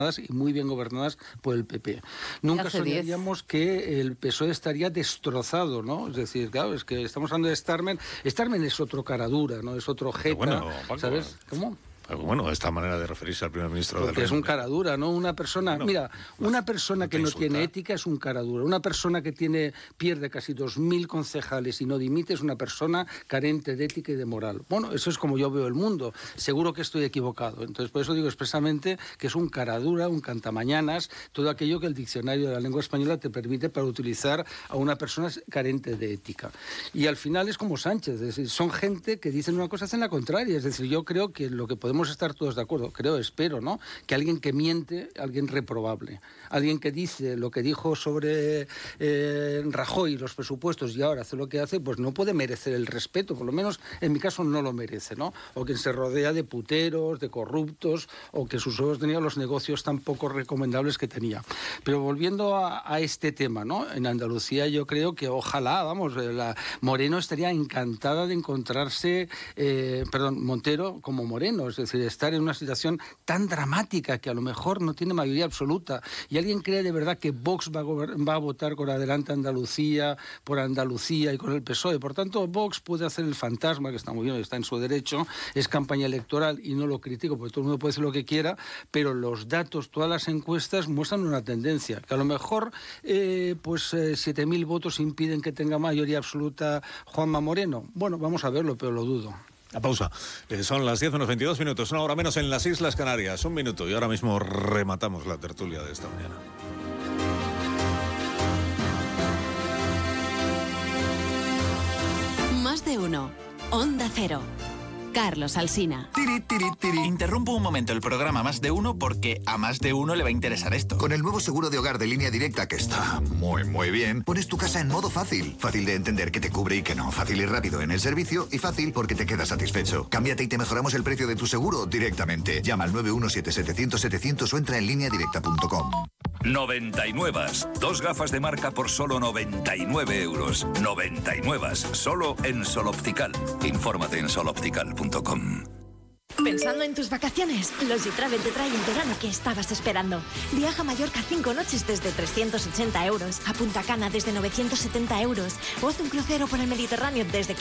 y muy bien gobernadas por el PP. Nunca soñaríamos que el PSOE estaría destrozado, ¿no? Es decir, claro, es que estamos hablando de Starmer. Starmer es otro caradura, ¿no? Es otro jeta, bueno, Paco, ¿sabes? ¿Cómo? Bueno, esta manera de referirse al primer ministro del Reino es un cara dura, ¿no? Una persona, bueno, mira, una persona que no tiene ética es un cara dura. Una persona que pierde casi 2.000 concejales y no dimite es una persona carente de ética y de moral. Bueno, eso es como yo veo el mundo. Seguro que estoy equivocado. Entonces, por eso digo expresamente que es un cara dura, un cantamañanas, todo aquello que el diccionario de la lengua española te permite para utilizar a una persona carente de ética. Y al final es como Sánchez, es decir, son gente que dicen una cosa, hacen la contraria. Es decir, yo creo que lo que podemos estar todos de acuerdo, espero, ¿no? Que alguien que miente, alguien reprobable, alguien que dice lo que dijo sobre Rajoy, los presupuestos, y ahora hace lo que hace, pues no puede merecer el respeto, por lo menos en mi caso no lo merece, ¿no? O quien se rodea de puteros, de corruptos, o que sus ojos tenían los negocios tan poco recomendables que tenía. Pero volviendo a este tema, ¿no? En Andalucía yo creo que ojalá, vamos, Moreno estaría encantada de encontrarse, Montero como Moreno, es decir, estar en una situación tan dramática que a lo mejor no tiene mayoría absoluta y alguien cree de verdad que Vox va a votar con Adelante Andalucía, por Andalucía y con el PSOE. Por tanto, Vox puede hacer el fantasma, que está muy bien, está en su derecho, es campaña electoral y no lo critico porque todo el mundo puede decir lo que quiera, pero los datos, todas las encuestas muestran una tendencia, que a lo mejor 7.000 votos impiden que tenga mayoría absoluta Juanma Moreno. Bueno, vamos a verlo, pero lo dudo. La pausa. Son las 10 menos 22 minutos, una hora menos en las Islas Canarias. Un minuto y ahora mismo rematamos la tertulia de esta mañana. Más de uno. Onda Cero. Carlos Alsina. Interrumpo un momento el programa Más de Uno porque a más de uno le va a interesar esto. Con el nuevo seguro de hogar de Línea Directa, que está muy bien, pones tu casa en modo fácil. Fácil de entender que te cubre y que no. Fácil y rápido en el servicio y fácil porque te quedas satisfecho. Cámbiate y te mejoramos el precio de tu seguro directamente. Llama al 917-700-700 o entra en lineadirecta.com. 99. Dos gafas de marca por solo 99 euros. 99. Solo en Sol Optical. Infórmate en soloptical.com. ¿Pensando en tus vacaciones? Logitravel te trae el verano que estabas esperando. Viaja a Mallorca 5 noches desde 380 euros, a Punta Cana desde 970 euros, o haz un crucero por el Mediterráneo desde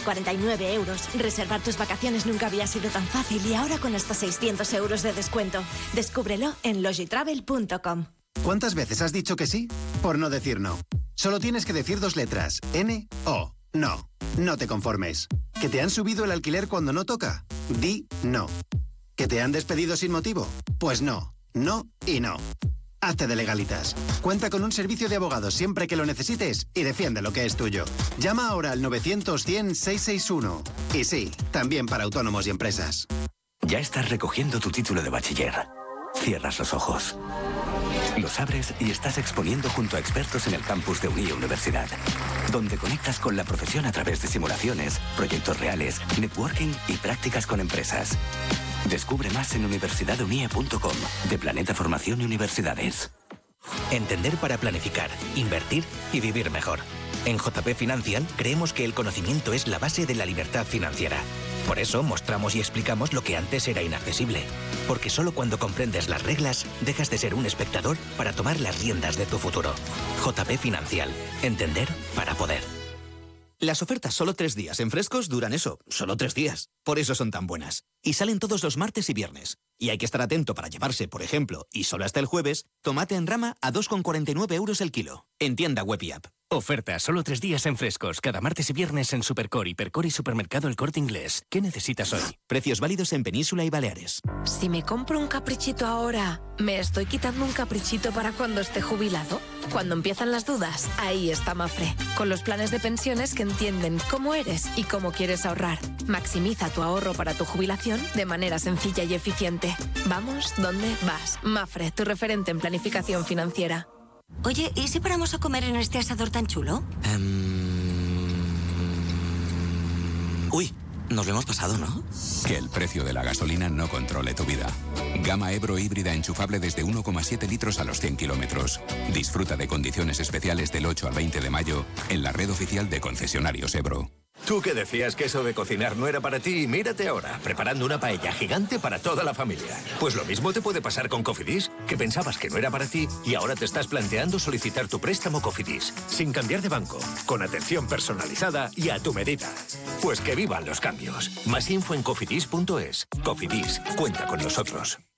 549 euros. Reservar tus vacaciones nunca había sido tan fácil y ahora con hasta 600 euros de descuento. Descúbrelo en logitravel.com. ¿Cuántas veces has dicho que sí? Por no decir no. Solo tienes que decir 2 letras. N-O. No. No te conformes. ¿Que te han subido el alquiler cuando no toca? Di no. ¿Que te han despedido sin motivo? Pues no. No y no. Hazte de Legalitas. Cuenta con un servicio de abogados siempre que lo necesites y defiende lo que es tuyo. Llama ahora al 900-100-661. Y sí, también para autónomos y empresas. Ya estás recogiendo tu título de bachiller. Cierras los ojos. Los abres y estás exponiendo junto a expertos en el campus de Unie Universidad, donde conectas con la profesión a través de simulaciones, proyectos reales, networking y prácticas con empresas. Descubre más en universidadunie.com, de Planeta Formación y Universidades. Entender para planificar, invertir y vivir mejor. En JP Financial creemos que el conocimiento es la base de la libertad financiera. Por eso mostramos y explicamos lo que antes era inaccesible. Porque solo cuando comprendes las reglas, dejas de ser un espectador para tomar las riendas de tu futuro. JP Financial. Entender para poder. Las ofertas solo 3 días en Frescos duran eso, solo 3 días. Por eso son tan buenas. Y salen todos los martes y viernes. Y hay que estar atento para llevarse, por ejemplo, y solo hasta el jueves, tomate en rama a 2,49 euros el kilo. En tienda web y app. Oferta solo 3 días en Frescos, cada martes y viernes en Supercore, Hipercore y Supermercado El Corte Inglés. ¿Qué necesitas hoy? Precios válidos en Península y Baleares. Si me compro un caprichito ahora, ¿me estoy quitando un caprichito para cuando esté jubilado? Cuando empiezan las dudas, ahí está Mafre, con los planes de pensiones que entienden cómo eres y cómo quieres ahorrar. Maximiza tu ahorro para tu jubilación de manera sencilla y eficiente. Vamos, ¿dónde vas? Mafre, tu referente en planificación financiera. Oye, ¿y si paramos a comer en este asador tan chulo? Uy, nos lo hemos pasado, ¿no? Que el precio de la gasolina no controle tu vida. Gama Ebro híbrida enchufable desde 1,7 litros a los 100 kilómetros. Disfruta de condiciones especiales del 8 al 20 de mayo en la red oficial de concesionarios Ebro. Tú que decías que eso de cocinar no era para ti, mírate ahora, preparando una paella gigante para toda la familia. Pues lo mismo te puede pasar con Cofidis, que pensabas que no era para ti y ahora te estás planteando solicitar tu préstamo Cofidis, sin cambiar de banco, con atención personalizada y a tu medida. Pues que vivan los cambios. Más info en cofidis.es. Cofidis, cuenta con nosotros.